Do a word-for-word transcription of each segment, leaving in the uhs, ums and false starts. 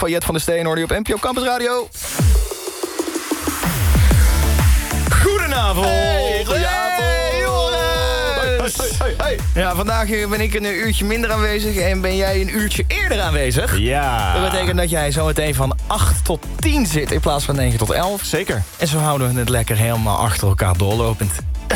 van Jet van der Steen hoorde je op N P O Campus Radio. Goedenavond. Hey, goedenavond. Hey, jongens. Hey, hey, hey. Ja, vandaag ben ik een uurtje minder aanwezig en ben jij een uurtje eerder aanwezig. Ja. Dat betekent dat jij zo meteen van acht tot tien zit in plaats van negen tot elf. Zeker. En zo houden we het lekker helemaal achter elkaar doorlopend.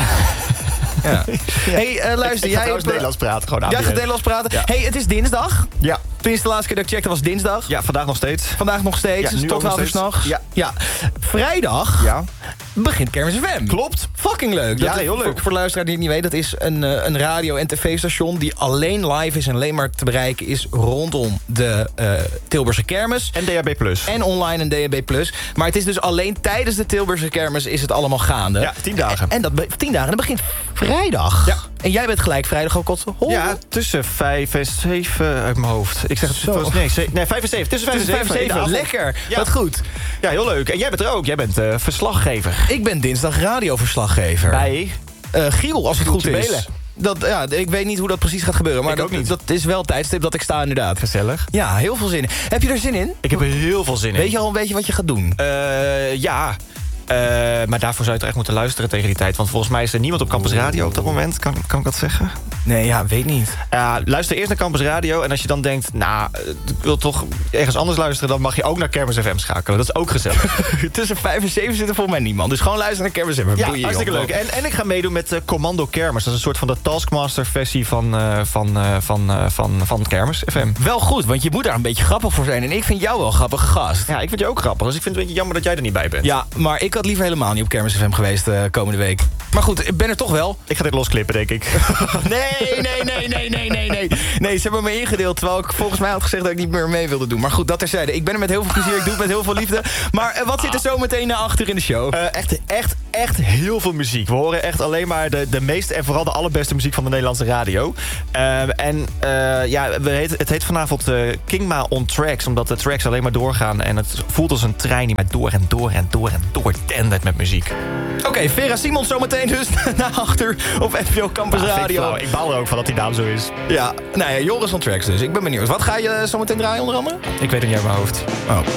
Ja. Hey, uh, luister, ik, ik jij ga hebt, Nederlands praten. Gewoon aan jij gaat iedereen. Nederlands praten. Ja. Hey, het is dinsdag. Ja. Tenminste, de laatste keer dat ik checkte was dinsdag. Ja, vandaag nog steeds. Vandaag nog steeds, Ja, dus nu tot ook nog twaalf uur steeds. s'nachts. Ja. ja. Vrijdag Ja. begint Kermis F M. Klopt. Fucking leuk. Ja, Dat is- heel leuk. Voor, voor de luisteraar die het niet weet, dat is een, uh, een radio- en tv-station... die alleen live is en alleen maar te bereiken is rondom de uh, Tilburgse Kermis. En D H B plus. En online en D H B plus. Maar het is dus alleen tijdens de Tilburgse Kermis is het allemaal gaande. Ja, tien dagen. En, en dat be- tien dagen, dat begint vrijdag. Ja. En jij bent gelijk vrijdag ook op horen. Ja, tussen vijf en zeven uit mijn hoofd. Ik zeg het Zo. volgens- nee, ze- nee, vijf en zeven. Tussen vijf Tussen en vijf en zeven. zeven. in de avond. Lekker. Ja. Wat goed. Ja, heel leuk. En jij bent er ook. Jij bent uh, verslaggever. Ik ben dinsdag radioverslaggever. Bij? Uh, Giel, als het goed Gieltje is. Belen. Dat, ja, ik weet niet hoe dat precies gaat gebeuren. Maar Ik dat, ook niet. dat is wel het tijdstip dat ik sta inderdaad. Gezellig. Ja, heel veel zin in. Heb je er zin in? Ik heb er heel veel zin in. Weet je al een beetje wat je gaat doen? Uh, ja. Uh, maar daarvoor zou je toch echt moeten luisteren tegen die tijd. Want volgens mij is er niemand op Campus Radio op dat moment. Kan, kan ik dat zeggen? Nee, ja, weet niet. Uh, luister eerst naar Campus Radio. En als je dan denkt, nou, uh, ik wil toch ergens anders luisteren... dan mag je ook naar Kermis F M schakelen. Dat is ook gezellig. Tussen vijf en zeven zit er volgens mij niemand. Dus gewoon luisteren naar Kermis F M. Ja, Boeien, hartstikke joh. leuk. En, en ik ga meedoen met uh, Commando Kermis. Dat is een soort van de Taskmaster-versie van, uh, van, uh, van, uh, van, van Kermis F M. Wel goed, want je moet daar een beetje grappig voor zijn. En ik vind jou wel een grappige gast. Ja, ik vind je ook grappig. Dus ik vind het een beetje jammer dat jij er niet bij bent. Ja, maar ik had liever helemaal niet op Kermis F M geweest uh, komende week. Maar goed, ik ben er toch wel. Ik ga dit losklippen, denk ik. Nee, nee, nee, nee, nee, nee, nee. Nee, ze hebben me ingedeeld, terwijl ik volgens mij had gezegd dat ik niet meer mee wilde doen. Maar goed, dat terzijde. Ik ben er met heel veel plezier, ik doe het met heel veel liefde. Maar uh, wat zit er zo meteen naar achter in de show? Uh, echt, echt, echt heel veel muziek. We horen echt alleen maar de, de meeste en vooral de allerbeste muziek van de Nederlandse radio. Uh, en uh, ja, we heet, het heet vanavond uh, Kingma on Tracks, omdat de tracks alleen maar doorgaan. En het voelt als een trein die maar door en door en door en door dendert met muziek. Oké, okay, Vera Simons zometeen dus naar achter op N P O Campus Nou, Radio. Ik, ik baal er ook van dat die naam zo is. Ja, nou ja, Joris on Tracks dus. Ik ben benieuwd. Wat ga je zometeen draaien onder andere? Ik weet het niet uit mijn hoofd. Oh.